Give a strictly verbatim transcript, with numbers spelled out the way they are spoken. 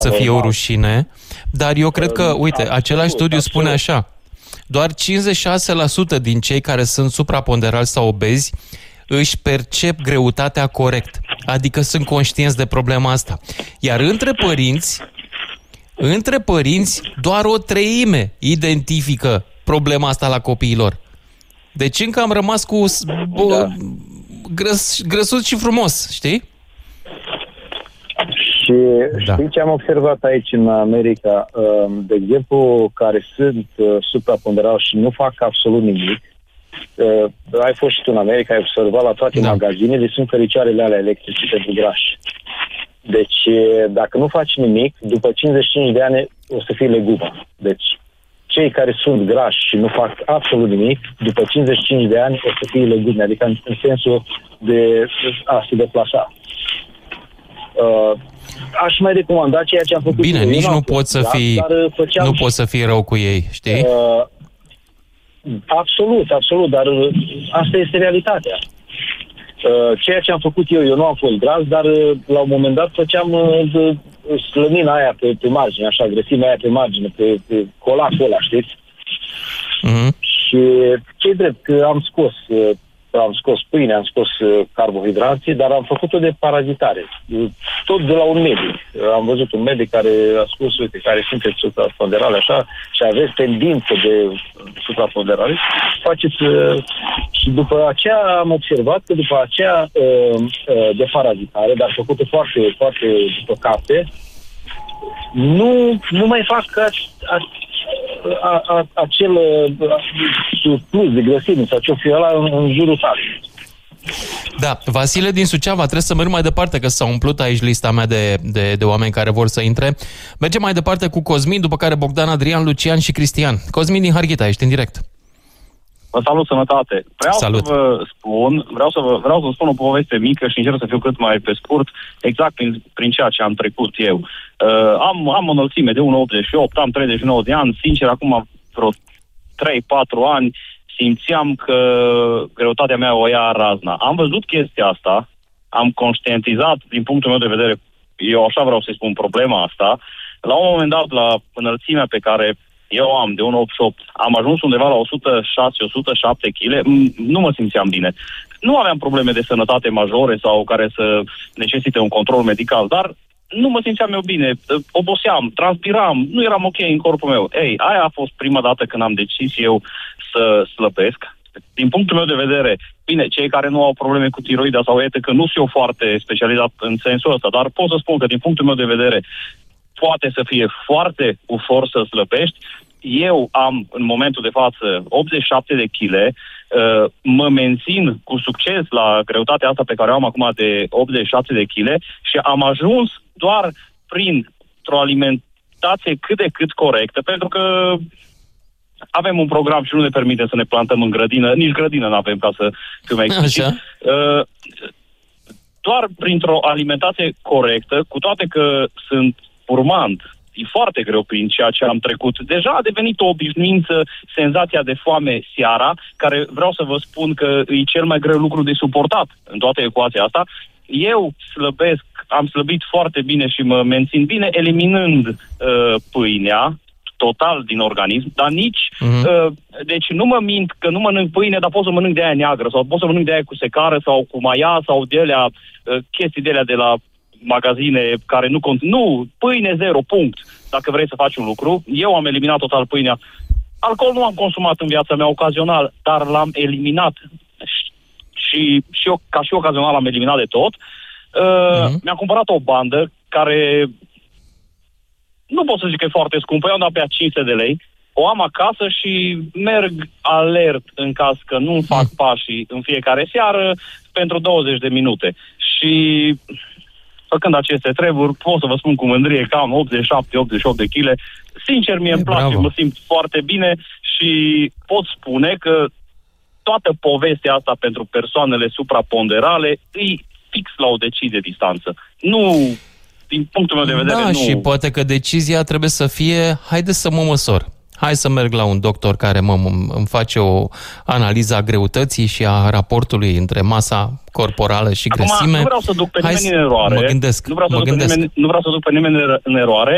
să fie o rușine, dar eu cred că, uite, același studiu spune așa, doar cincizeci și șase la sută din cei care sunt supraponderali sau obezi își percep greutatea corect, adică sunt conștienți de problema asta. Iar între părinți, între părinți, doar o treime identifică problema asta la copiilor. Deci încă am rămas cu da. grăs, grăsuț și frumos, știi? Și da. Știi ce am observat aici în America? De exemplu, care sunt supraponderali și nu fac absolut nimic. Ai fost și tu în America, ai observat la toate da. magazinele, sunt făricioarele alea electrice pentru grași. Deci, dacă nu faci nimic, după cincizeci și cinci de ani o să fii legumă. Deci, cei care sunt grași și nu fac absolut nimic, după cincizeci și cinci de ani o să fie legume, adică în, în sensul de a se deplasa. Uh, aș mai recomanda ceea ce am făcut. Bine, eu. nici nu, nu poți să fii nu poți să fii rău cu ei, știi? Uh, absolut, absolut, dar asta este realitatea. Uh, ceea ce am făcut eu, eu nu am fost gras, dar uh, la un moment dat făceam uh, slănina aia pe, pe margine, așa, grăsimea aia pe margine, pe, pe colacul ăla, știți? Mm-hmm. Și ce-i drept, că am scos, uh, am scos pâine, am scos uh, carbohidrații, dar am făcut-o de parazitare. Uh, tot de la un medic. Uh, am văzut un medic care a spus, uite, care sunteți supraponderale, așa, și aveți tendință de supraponderale, faceți... Uh, și după aceea am observat că după aceea uh, uh, de parazitare, dar făcută foarte, foarte după carte, nu, nu mai fac a, a, a, a, acel surplus de grăsime sau ce-o fi ăla în, în jurul talei. Da, Vasile din Suceava, trebuie să merg mai departe, că s-a umplut aici lista mea de, de, de oameni care vor să intre. Mergem mai departe cu Cosmin, după care Bogdan, Adrian, Lucian și Cristian. Cosmin din Harghita, ești în direct. Vă salut, sănătate. Vreau salut. să vă spun, vreau să vă, vreau să vă spun o poveste mică și încerc să fiu cât mai pe scurt, exact prin, prin ceea ce am trecut eu. Uh, am, am o înălțime de unu virgulă optzeci și opt, am treizeci și nouă de ani, sincer, acum vreo trei patru ani simțeam că greutatea mea o ia razna. Am văzut chestia asta, am conștientizat din punctul meu de vedere, eu așa vreau să-i spun problema asta, la un moment dat, la înălțimea pe care eu am de unu virgulă optzeci și opt, am ajuns undeva la o sută șase - o sută șapte kilograme, nu mă simțeam bine. Nu aveam probleme de sănătate majore sau care să necesite un control medical, dar nu mă simțeam eu bine, oboseam, transpiram, nu eram ok în corpul meu. Ei, aia a fost prima dată când am decis eu să slăbesc. Din punctul meu de vedere, bine, cei care nu au probleme cu tiroida sau ete, că nu sunt eu foarte specializat în sensul ăsta, dar pot să spun că din punctul meu de vedere poate să fie foarte ușor să slăbești. Eu am, în momentul de față, optzeci și șapte de kilograme, uh, mă mențin cu succes la greutatea asta pe care o am acum de optzeci și șapte de kilograme și am ajuns doar printr-o alimentație cât de cât corectă, pentru că avem un program și nu ne permite să ne plantăm în grădină, nici grădină nu avem, ca să fiu mai explicit. Uh, doar printr-o alimentație corectă, cu toate că sunt urmant, e foarte greu prin ceea ce am trecut. Deja a devenit o obișnuință senzația de foame seara, care vreau să vă spun că e cel mai greu lucru de suportat în toată ecuația asta. Eu slăbesc, am slăbit foarte bine și mă mențin bine, eliminând uh, pâinea total din organism, dar nici... Uh-huh. Uh, deci nu mă mint că nu mănânc pâine, dar pot să mănânc de aia neagră, sau pot să mănânc de aia cu secară, sau cu maia, sau de alea, uh, chestii de alea de la magazine care nu cont... Nu, pâine zero, punct. Dacă vrei să faci un lucru, eu am eliminat total pâinea. Alcool nu am consumat în viața mea ocazional, dar l-am eliminat și, și eu, ca și ocazional am eliminat de tot. Uh, mm-hmm. Mi-am cumpărat o bandă care nu pot să zic că e foarte scumpă, eu am dat pe ea cinci sute de lei, o am acasă și merg alert în caz că nu fac mm. pașii în fiecare seară pentru douăzeci de minute. Și făcând aceste treburi, pot să vă spun cu mândrie că am optzeci și șapte - optzeci și opt de kilograme. Sincer, mie îmi place, mă simt foarte bine și pot spune că toată povestea asta pentru persoanele supraponderale e fix la o decizie distanță. Nu, din punctul meu de vedere, da, nu... și poate că decizia trebuie să fie, haide să mă măsor. Hai să merg la un doctor care mă, îmi face o analiză a greutății și a raportului între masa corporală și grăsime. Acum, nu vreau să duc pe Hai nimeni în eroare. Mă gândesc. Nu vreau să, mă duc, gândesc. Pe nimeni, nu vreau să duc pe nimeni în eroare.